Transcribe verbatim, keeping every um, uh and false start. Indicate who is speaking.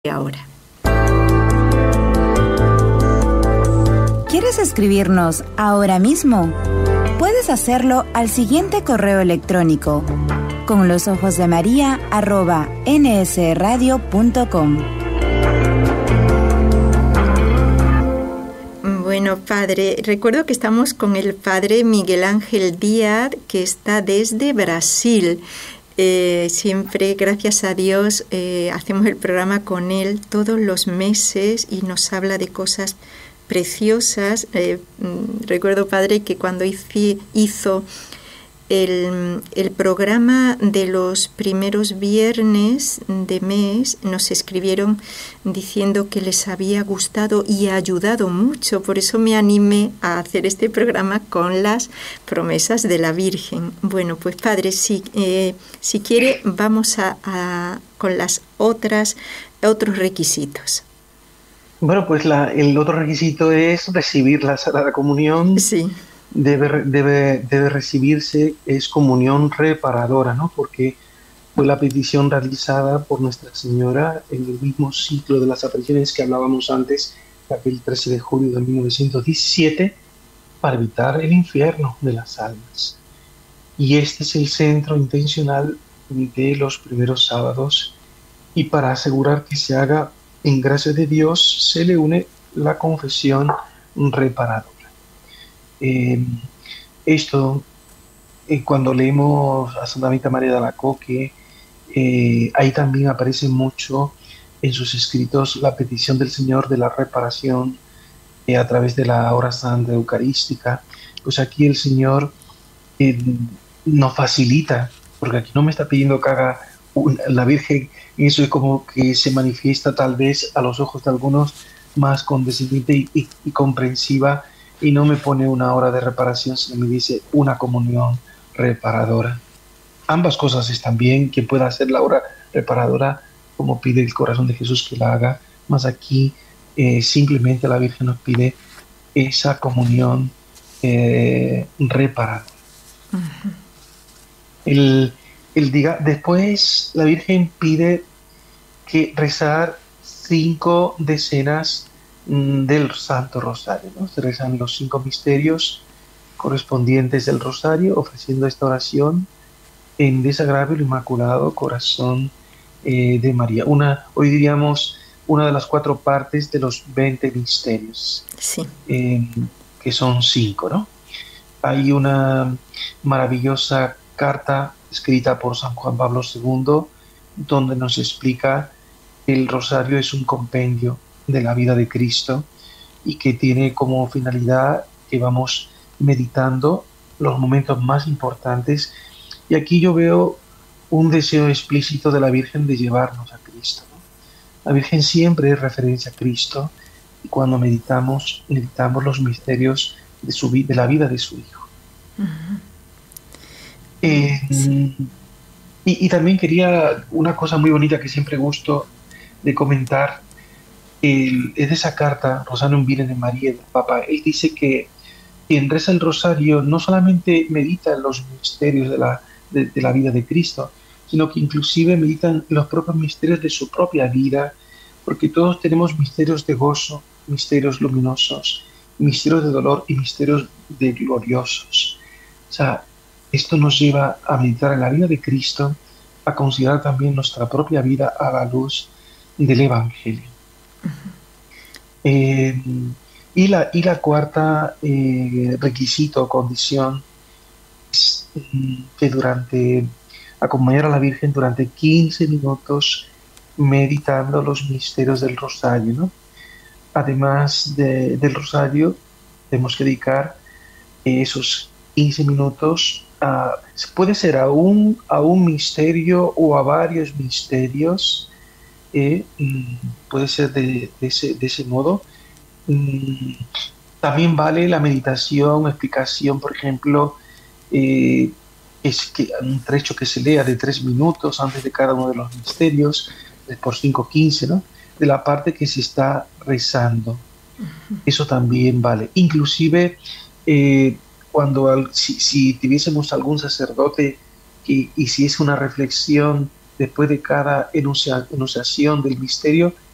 Speaker 1: ahora.
Speaker 2: ¿Quieres escribirnos ahora mismo? Puedes hacerlo al siguiente correo electrónico: con los ojos de María arroba n s radio punto com.
Speaker 1: Bueno, padre, recuerdo que estamos con el padre Miguel Ángel Díaz, que está desde Brasil. Eh, siempre, gracias a Dios, eh, hacemos el programa con él todos los meses y nos habla de cosas preciosas. Eh, recuerdo, padre, que cuando hice, hizo el, el programa de los primeros viernes de mes, nos escribieron diciendo que les había gustado y ayudado mucho. Por eso me animé a hacer este programa con las promesas de la Virgen. Bueno, pues padre, si, eh, si quiere, vamos a, a con las otras otros requisitos.
Speaker 3: Bueno, pues la, el otro requisito es recibir la Sagrada Comunión.
Speaker 1: Sí.
Speaker 3: Debe, debe, debe recibirse, es comunión reparadora, ¿no? Porque fue la petición realizada por Nuestra Señora en el mismo ciclo de las apariciones que hablábamos antes, aquel trece de julio de mil novecientos diecisiete, para evitar el infierno de las almas. Y este es el centro intencional de los primeros sábados, y para asegurar que se haga en gracia de Dios, se le une la confesión reparadora. Eh, esto, eh, cuando leemos a Santa Rita María de Alacoque, eh, ahí también aparece mucho en sus escritos la petición del Señor de la reparación eh, a través de la hora santa eucarística. Pues aquí el Señor eh, nos facilita, porque aquí no me está pidiendo que haga un, la Virgen, eso es como que se manifiesta tal vez a los ojos de algunos más condescendiente y, y, y comprensiva, y no me pone una hora de reparación, sino me dice una comunión reparadora. Ambas cosas están bien, que pueda hacer la hora reparadora, como pide el corazón de Jesús que la haga, más aquí eh, simplemente la Virgen nos pide esa comunión eh, reparadora. Uh-huh. El, el diga, después la Virgen pide que rezar cinco decenas del Santo Rosario, ¿no? Se rezan los cinco misterios correspondientes del Rosario, ofreciendo esta oración en desagravio al Inmaculado Corazón eh, de María. Una, hoy diríamos, una de las cuatro partes de los veinte misterios,
Speaker 1: sí.
Speaker 3: eh, que son cinco, ¿no? Hay una maravillosa carta escrita por San Juan Pablo segundo, donde nos explica que el Rosario es un compendio de la vida de Cristo y que tiene como finalidad que vamos meditando los momentos más importantes, y aquí yo veo un deseo explícito de la Virgen de llevarnos a Cristo, ¿no? La Virgen siempre es referencia a Cristo, y cuando meditamos, meditamos los misterios de, su, de la vida de su Hijo. Uh-huh. eh, sí. y, y también quería una cosa muy bonita que siempre gusto de comentar. El, es de esa carta, Rosario Virgen María, del Papa. Él dice que quien reza el rosario no solamente medita en los misterios de la, de, de la vida de Cristo, sino que inclusive meditan los propios misterios de su propia vida, porque todos tenemos misterios de gozo, misterios luminosos, misterios de dolor y misterios de gloriosos. O sea, esto nos lleva a meditar en la vida de Cristo, a considerar también nuestra propia vida a la luz del Evangelio. Eh, y, la, y la cuarta eh, requisito o condición es eh, que durante acompañar a la Virgen durante quince minutos meditando los misterios del Rosario, ¿no? Además de, del Rosario, tenemos que dedicar eh, esos quince minutos a, puede ser a un, a un misterio o a varios misterios. Eh, puede ser de, de, ese, de ese modo. Mm, también vale la meditación, explicación, por ejemplo, eh, es que un trecho que se lea de tres minutos antes de cada uno de los misterios, por cinco, quince, ¿no? De la parte que se está rezando. Uh-huh. Eso también vale. Inclusive, eh, cuando al, si, si tuviésemos algún sacerdote que hiciese una reflexión después de cada enuncia, enunciación del misterio,